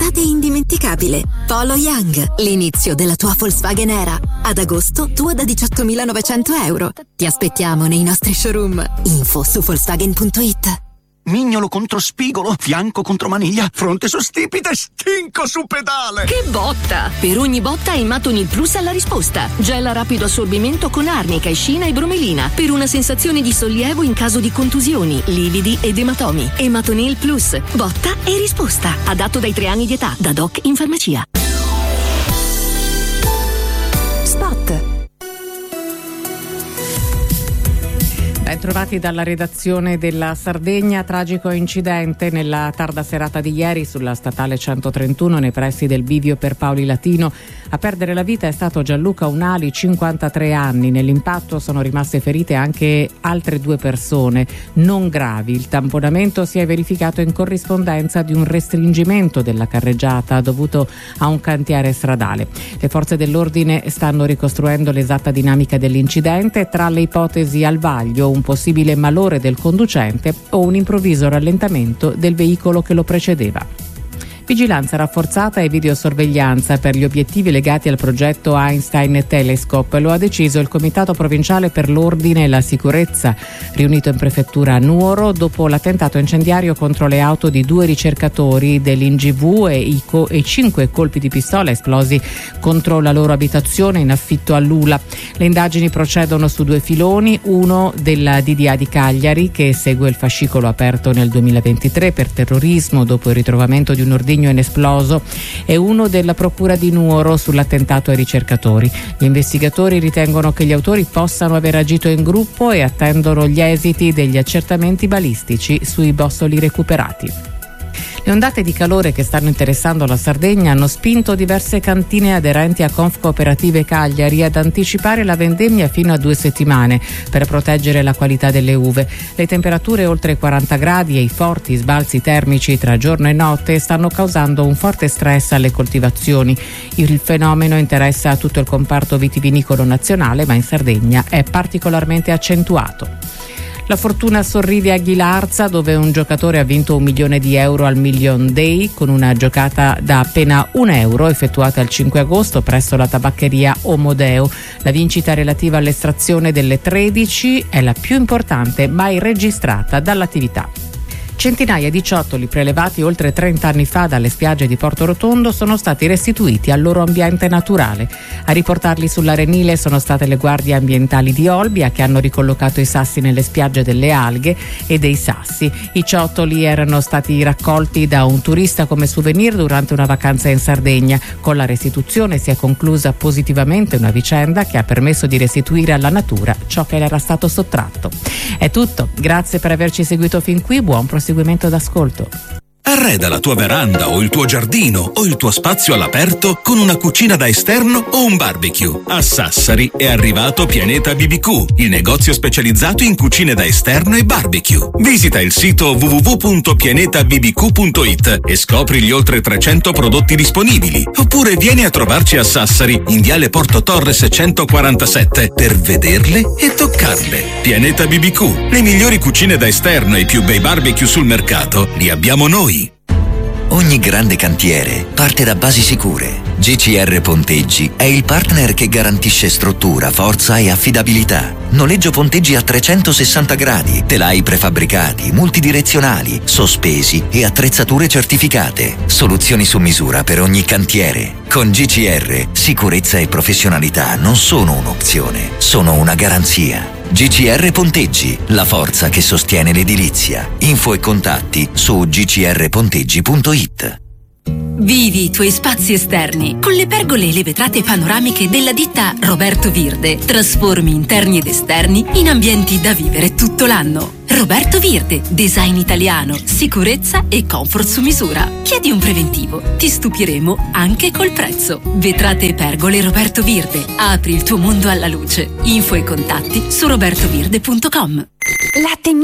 un'estate indimenticabile. Polo Young, l'inizio della tua Volkswagen era. Ad agosto, tua da 18.900 euro. Ti aspettiamo nei nostri showroom. Info su Volkswagen.it. Mignolo contro spigolo, fianco contro maniglia, fronte su stipite, stinco su pedale. Che botta! Per ogni botta Ematonil Plus ha la risposta. Gel a rapido assorbimento con arnica, escina e bromelina per una sensazione di sollievo in caso di contusioni, lividi ed ematomi. Ematonil Plus, botta e risposta. Adatto dai 3 anni di età, da doc in farmacia. Spot. Trovati dalla redazione della Sardegna. Tragico incidente nella tarda serata di ieri sulla statale 131 nei pressi del bivio per Paoli Latino. A perdere la vita è stato Gianluca Unali, 53 anni. Nell'impatto sono rimaste ferite anche altre 2 persone non gravi. Il tamponamento si è verificato in corrispondenza di un restringimento della carreggiata dovuto a un cantiere stradale. Le forze dell'ordine stanno ricostruendo l'esatta dinamica dell'incidente. Tra le ipotesi al vaglio un possibile malore del conducente o un improvviso rallentamento del veicolo che lo precedeva. Vigilanza rafforzata e videosorveglianza per gli obiettivi legati al progetto Einstein Telescope. Lo ha deciso il Comitato Provinciale per l'Ordine e la Sicurezza, riunito in prefettura a Nuoro dopo l'attentato incendiario contro le auto di 2 ricercatori dell'INGV e 5 colpi di pistola esplosi contro la loro abitazione in affitto a Lula. Le indagini procedono su 2 filoni, uno della DDA di Cagliari, che segue il fascicolo aperto nel 2023 per terrorismo dopo il ritrovamento di un ordigno inesploso, e uno della Procura di Nuoro sull'attentato ai ricercatori. Gli investigatori ritengono che gli autori possano aver agito in gruppo e attendono gli esiti degli accertamenti balistici sui bossoli recuperati. Le ondate di calore che stanno interessando la Sardegna hanno spinto diverse cantine aderenti a Confcooperative Cagliari ad anticipare la vendemmia fino a 2 settimane per proteggere la qualità delle uve. Le temperature oltre i 40 gradi e i forti sbalzi termici tra giorno e notte stanno causando un forte stress alle coltivazioni. Il fenomeno interessa tutto il comparto vitivinicolo nazionale, ma in Sardegna è particolarmente accentuato. La fortuna sorride a Ghilarza, dove un giocatore ha vinto €1 milione al Million Day con una giocata da appena €1 effettuata il 5 agosto presso la tabaccheria Omodeo. La vincita relativa all'estrazione delle 13 è la più importante mai registrata dall'attività. Centinaia di ciottoli prelevati oltre 30 anni fa dalle spiagge di Porto Rotondo sono stati restituiti al loro ambiente naturale. A riportarli sull'arenile sono state le guardie ambientali di Olbia, che hanno ricollocato i sassi nelle spiagge delle alghe e dei sassi. I ciottoli erano stati raccolti da un turista come souvenir durante una vacanza in Sardegna. Con la restituzione si è conclusa positivamente una vicenda che ha permesso di restituire alla natura ciò che le era stato sottratto. È tutto, grazie per averci seguito fin qui, buon proseguimento d'ascolto. Arreda la tua veranda o il tuo giardino o il tuo spazio all'aperto con una cucina da esterno o un barbecue. A Sassari è arrivato Pianeta BBQ, il negozio specializzato in cucine da esterno e barbecue. Visita il sito www.pianetabbq.it e scopri gli oltre 300 prodotti disponibili. Oppure vieni a trovarci a Sassari in Viale Porto Torres 147 per vederle e toccarle. Pianeta BBQ, le migliori cucine da esterno e i più bei barbecue sul mercato li abbiamo noi. Ogni grande cantiere parte da basi sicure. GCR Ponteggi è il partner che garantisce struttura, forza e affidabilità. Noleggio ponteggi a 360 gradi, telai prefabbricati, multidirezionali, sospesi e attrezzature certificate. Soluzioni su misura per ogni cantiere. Con GCR, sicurezza e professionalità non sono un'opzione, sono una garanzia. GCR Ponteggi, la forza che sostiene l'edilizia. Info e contatti su gcrponteggi.it. Vivi i tuoi spazi esterni con le pergole e le vetrate panoramiche della ditta Roberto Virde. Trasformi interni ed esterni in ambienti da vivere tutto l'anno. Roberto Virde, design italiano, sicurezza e comfort su misura. Chiedi un preventivo, ti stupiremo anche col prezzo. Vetrate e pergole Roberto Virde. Apri il tuo mondo alla luce. Info e contatti su robertovirde.com.